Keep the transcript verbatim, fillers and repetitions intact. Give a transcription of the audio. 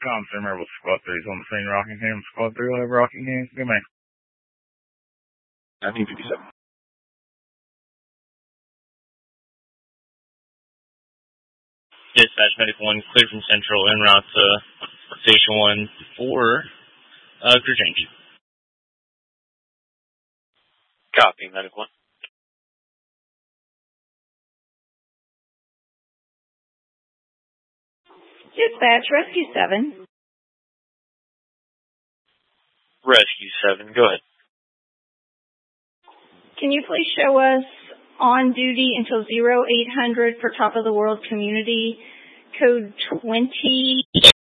com, Sir Marble Squad three is on the scene, Rockingham. Squad three will have Rockingham. Good man. nineteen fifty-seven. Dispatch Medic one, clear from Central, en route to Station one for uh, crew change. Copy, Medic one. Dispatch, Rescue seven. Rescue seven, go ahead. Can you please show us on duty until zero eight hundred for Top of the World Community, code twenty